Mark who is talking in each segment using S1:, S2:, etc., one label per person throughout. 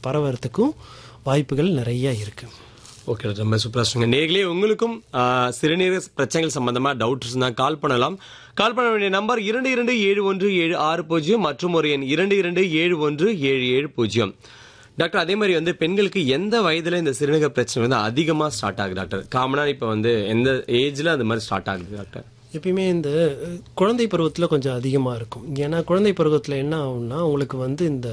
S1: பரவறதுக்கும் வாய்ப்புகள் நிறைய இருக்கு.
S2: ஓகே, ரொம்ப சூப்பராக சொன்னீங்க. நேர்களே, உங்களுக்கும் சிறுநீரக பிரச்சனைகள் சம்பந்தமா டவுட் இருந்தா கால் பண்ணலாம். கால் பண்ண வேண்டிய நம்பர் 227176 மற்றும் ஒரு எண் 227177. டாக்டர், அதே மாதிரி வந்து பெண்களுக்கு எந்த வயதுல இந்த சிறுநீரக பிரச்சனை வந்து அதிகமா ஸ்டார்ட் ஆகுது டாக்டர்? காமனா இப்ப வந்து எந்த ஏஜ்ல அந்த மாதிரி ஸ்டார்ட் ஆகுது டாக்டர்?
S1: எப்பயுமே இந்த குழந்தை பருவத்தில் கொஞ்சம் அதிகமாக இருக்கும். ஏன்னா குழந்தை பருவத்தில் என்ன ஆகும்னா உங்களுக்கு வந்து இந்த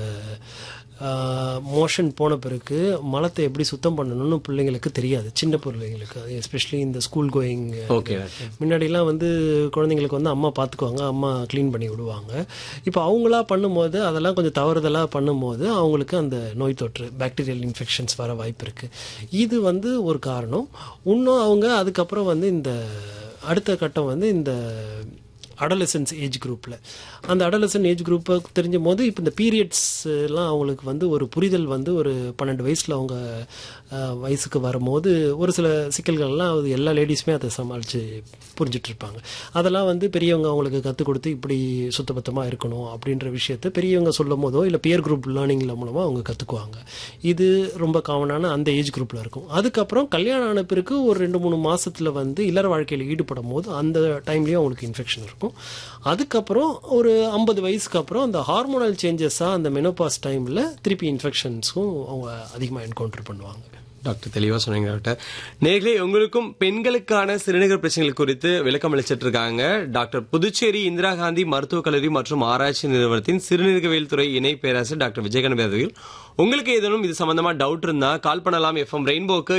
S1: மோஷன் போன பிறகு மலத்தை எப்படி சுத்தம் பண்ணணும்னு பிள்ளைங்களுக்கு தெரியாது, சின்ன பிள்ளைங்களுக்கு, எஸ்பெஷலி இந்த ஸ்கூல் கோயிங். முன்னாடிலாம் வந்து குழந்தைங்களுக்கு வந்து அம்மா பார்த்துக்குவாங்க, அம்மா க்ளீன் பண்ணி விடுவாங்க. இப்போ அவங்களா பண்ணும்போது அதெல்லாம் கொஞ்சம் தவறுதலாக பண்ணும்போது அவங்களுக்கு அந்த நோய் தொற்று, பாக்டீரியல் இன்ஃபெக்ஷன்ஸ் வர வாய்ப்பு இருக்குது. இது வந்து ஒரு காரணம். இன்னும் அவங்க அதுக்கப்புறம் வந்து இந்த அடுத்த கட்டம் வந்து இந்த அடலசன்ஸ் ஏஜ் குரூப்பில், அந்த அடலசன் ஏஜ் குரூப்பை தெரிஞ்சும் போது இப்போ இந்த பீரியட்ஸ்லாம் அவங்களுக்கு வந்து ஒரு புரிதல் வந்து ஒரு 12 வயசில் அவங்க வயசுக்கு வரும்போது ஒரு சில சிக்கல்கள்லாம் அது எல்லா லேடிஸுமே அதை சமாளித்து புரிஞ்சிட்ருப்பாங்க. அதெல்லாம் வந்து பெரியவங்க அவங்களுக்கு கற்றுக் கொடுத்து இப்படி சுத்தபத்தமாக இருக்கணும் அப்படின்ற விஷயத்த பெரியவங்க சொல்லும் போதோ இல்லை பியர் குரூப் லேர்னிங்கில் மூலமாக அவங்க கற்றுக்குவாங்க. இது ரொம்ப காமனான அந்த ஏஜ் குரூப்பில் இருக்கும். அதுக்கப்புறம் கல்யாணம் ஆன பிறகு ஒரு 2-3 மாதத்தில் வந்து இல்லற வாழ்க்கையில் ஈடுபடும் போது அந்த டைம்லேயும் அவங்களுக்கு இன்ஃபெக்ஷன் இருக்கும். அதுக்கப்புறம் ஒரு 50 வயசுக்கு அப்புறம் அந்த ஹார்மோனல் சேஞ்சஸாக அந்த மெனோபாஸ் டைமில் திருப்பி இன்ஃபெக்ஷன்ஸும் அவங்க அதிகமாக என்கவுண்டர் பண்ணுவாங்க.
S2: டாக்டர் தெளிவாக சொன்னீங்க டாக்டர். நேர்களே, உங்களுக்கும் பெண்களுக்கான சிறுநீரக பிரச்சனைகள் குறித்து விளக்கம் அளிச்சிட்டு இருக்காங்க டாக்டர் புதுச்சேரி இந்திரா காந்தி மருத்துவக் கல்லூரி மற்றும் ஆராய்ச்சி நிறுவனத்தின் சிறுநீரகவியல் துறை இணை பேராசிரியர் டாக்டர் விஜயகணபதி அவர்கள். உங்களுக்கு ஏதேனும் இது சம்பந்தமா டவுட் இருந்தா கால் பண்ணலாம். எஃப்எம் ரெயின்போக்கு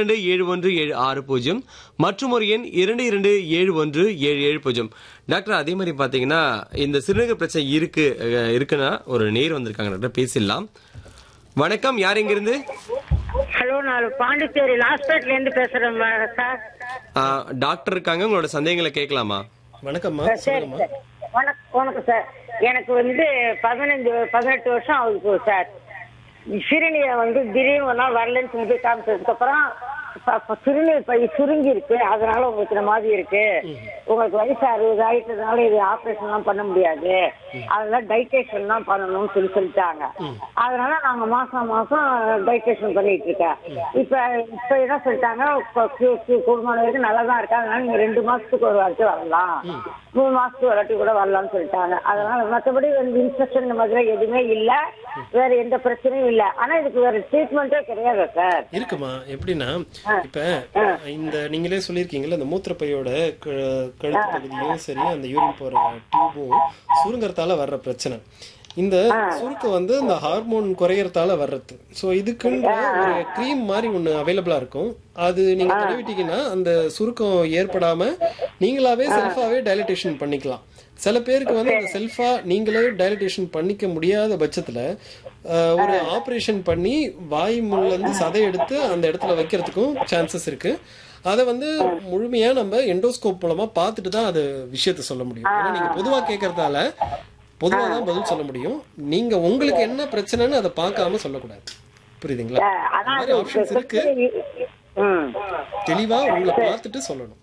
S2: 227176 மற்றும் ஒரு எண் 227177. டாக்டர், அதே மாதிரி பாத்தீங்கன்னா இந்த சிறுநீரக பிரச்சனை இருக்குன்னா ஒரு நேர் வந்திருக்காங்க டாக்டர், பேசிடலாம். வணக்கம், யார் எங்க இருந்து?
S3: ஹலோ, நான் பாண்டிச்சேரி ஹாஸ்பிட்டல்ல இருந்து பேசுறேன் சார்.
S2: டாக்டர் இருக்காங்க, உங்களோட சந்தேகங்களை கேட்கலாமா?
S1: வணக்கம்மா.
S3: வணக்கம் சார். எனக்கு வந்து 18 வருஷம் ஆகுது சார். சிறுநீர் வந்து திடீர்னு ஒரு நாள் வரலன்னு சொல்லி காமிச்சதுக்கு அப்புறம் சிறுநீர் பை சுருங்கி இருக்கு, அதனால உங்களுக்கு இந்த மாதிரி இருக்கு, உங்களுக்கு வயசு 60 ஆயிட்டதுனால இது ஆபரேஷன் எல்லாம் பண்ண முடியாது, அதெல்லாம் டைட்டேஷன் தான் பண்ணணும்னு சொல்லிட்டாங்க. அதனால நாங்க மாசம் டைட்டேஷன் பண்ணிட்டு இருக்கேன். இப்ப என்ன சொல்லிட்டாங்க, குடும்பம் வரைக்கும் நல்லா தான் இருக்கு, அதனால நீங்க 2 மாசத்துக்கு ஒரு வாட்டி வரலாம், 3 மாசத்துக்கு ஒரு வாட்டி கூட வரலாம்னு சொல்லிட்டாங்க. அதனால மற்றபடி இன்ஃபெக்ஷன் இந்த மாதிரி எதுவுமே இல்ல, வேற எந்த பிரச்சனையும் இல்ல. ஆனா இதுக்கு வேற ட்ரீட்மெண்டே கிடையாது சார்.
S1: இருக்குமா? எப்படின்னா இப்ப இந்த நீங்களே சொல்லிருக்கீங்கல்ல, இந்த மூத்திரப்பையோட கழுத்து பகுதியும் சரி அந்த யூரின் போற டியூபும் சுருங்கறதால வர்ற பிரச்சனை. இந்த சுருக்கம் வந்து இந்த ஹார்மோன் குறையறதால வர்றது. ஸோ இதுக்குன்னு ஒரு க்ரீம் மாதிரி ஒன்று அவைலபிளா இருக்கும். அது நீங்க தடவிட்டீங்கன்னா அந்த சுருக்கம் ஏற்படாம நீங்களாவே செல்ஃபாவே டைலட்டேஷன் பண்ணிக்கலாம். சில பேருக்கு வந்து அந்த செல்ஃபா நீங்களே டைலட்டேஷன் பண்ணிக்க முடியாத பட்சத்துல ஒரு ஆப்ரேஷன் பண்ணி வாய் முள்ள இருந்து சதை எடுத்து அந்த இடத்துல வைக்கிறதுக்கும் சான்சஸ் இருக்கு. அதை வந்து முழுமையா நம்ம எண்டோஸ்கோப் மூலமா பார்த்துட்டு தான் அது விஷயத்த சொல்ல முடியும். ஏன்னா நீங்க பொதுவா கேட்கறதால பொதுவா தான் பதில் சொல்ல முடியும். நீங்க உங்களுக்கு என்ன பிரச்சனைன்னு அதை பார்க்காம சொல்லக்கூடாது. புரியுதுங்களா? ஆப்ஷன்ஸ் இருக்கு, தெளிவா உங்களை பார்த்துட்டு சொல்லணும்.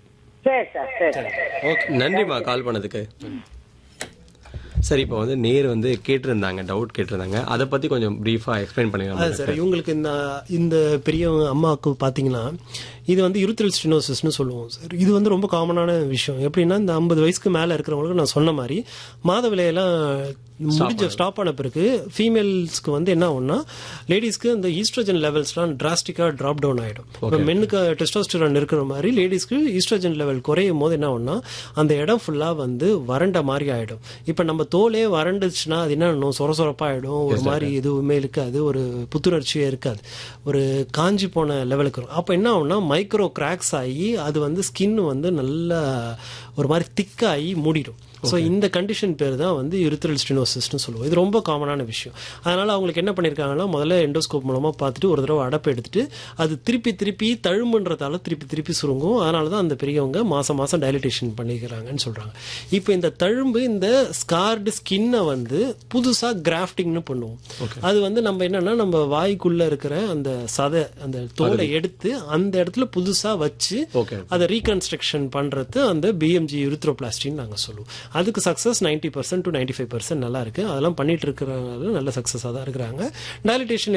S2: நன்றிமா கால் பண்ணதுக்கு. சரி, இப்போ வந்து நேர் வந்து கேட்டிருந்தாங்க, டவுட் கேட்டிருந்தாங்க, அதை பத்தி கொஞ்சம் பிரீஃபா எக்ஸ்பிளைன் பண்ணிக்கலாம்
S1: சார். இவங்களுக்கு இந்த பெரிய அம்மாவுக்கு பாத்தீங்கன்னா இது வந்து யூரித்ரல் ஸ்டெனோசிஸ்னு சொல்லுவோம் சார். இது வந்து ரொம்ப காமனான விஷயம். எப்படின்னா இந்த 50 வயசுக்கு மேல இருக்கிறவங்களுக்கு நான் சொன்ன மாதிரி மாதவிலையெல்லாம் ஸ்டாப் ஆன பிறகு ஃபீமேல்ஸ்க்கு வந்து என்ன ஆகும்னா, லேடிஸ்க்கு இந்த ஈஸ்ட்ரோஜன் லெவல்ஸ்லாம் டிராஸ்டிக்கா டிராப் டவுன் ஆயிடும். இப்போ மென்னுக்கு டெஸ்டோஸ்டெரான் இருக்கிற மாதிரி லேடிஸ்க்கு ஈஸ்ட்ரோஜன் லெவல் குறையும் போது என்ன ஆகும்னா அந்த இடம் ஃபுல்லா வந்து வறண்ட மாதிரி ஆயிடும். இப்போ நம்ம தோலே வறண்டுச்சுன்னா அது என்ன சொரசொரப்பா ஆயிடும், ஒரு மாதிரி எதுவுமே இருக்காது, ஒரு புத்துணர்ச்சியே இருக்காது, ஒரு காஞ்சி போன லெவலுக்கு இருக்கும். அப்போ என்ன ஆகும்னா மைக்ரோ கிராக்ஸ் ஆகி அது வந்து ஸ்கின் வந்து நல்லா ஒரு மாதிரி திக்காகி மூடிடும். ஸோ இந்த கண்டிஷன் பேர் தான் வந்து யூரித்ரல் ஸ்டெனோசிஸ்னு சொல்லுவோம். இது ரொம்ப காமனான விஷயம். அதனால அவங்களுக்கு என்ன பண்ணியிருக்காங்கன்னா, முதல்ல எண்டோஸ்கோப் மூலமா பார்த்துட்டு ஒரு தடவை அடப்பு எடுத்துட்டு அது திருப்பி தழும்புன்றதால திருப்பி சுருங்கும். அதனால தான் அந்த பெரியவங்க மாசம் டைலிட்டேஷன் பண்ணிக்கிறாங்கன்னு சொல்றாங்க. இப்போ இந்த தழும்பு இந்த ஸ்கார்டு ஸ்கின்னை வந்து புதுசா கிராஃப்டிங்னு பண்ணுவோம். அது வந்து நம்ம என்னன்னா நம்ம வாய்க்குள்ள இருக்கிற அந்த சதை அந்த தோலை எடுத்து அந்த இடத்துல புதுசா வச்சு அதை ரீகன்ஸ்ட்ரக்ஷன் பண்றது அந்த பிஎம்ஜி யூரித்ரோபிளாஸ்டின்னு நாங்கள் சொல்லுவோம். அதுக்கு சக்சஸ் 90% to 95% நல்லா இருக்கு. அதெல்லாம் பண்ணிட்டு இருக்கிறவங்க நல்ல சக்சஸா தான் இருக்கிறாங்க. டைலிட்டேஷன்